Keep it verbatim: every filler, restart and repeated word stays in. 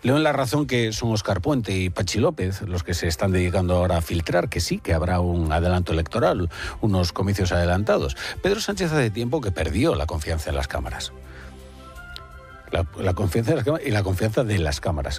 Leo en La Razón que son Óscar Puente y Pachi López los que se están dedicando ahora a filtrar, que sí, que habrá un adelanto electoral, unos comicios adelantados. Pedro Sánchez hace tiempo que perdió la confianza en las cámaras. La, la confianza de las cámaras y la confianza de las cámaras.